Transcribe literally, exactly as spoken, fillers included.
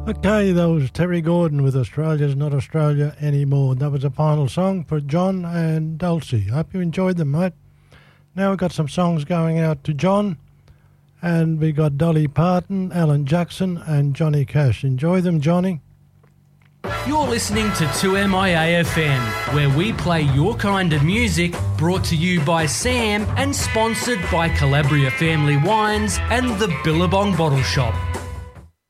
Okay, that was Terry Gordon with Australia's Not Australia Anymore. That was the final song for John and Dulcie. Hope you enjoyed them, mate. Now we've got some songs going out to John, and we got Dolly Parton, Alan Jackson and Johnny Cash. Enjoy them, Johnny. You're listening to two M I A F M, where we play your kind of music, brought to you by Sam and sponsored by Calabria Family Wines and the Billabong Bottle Shop.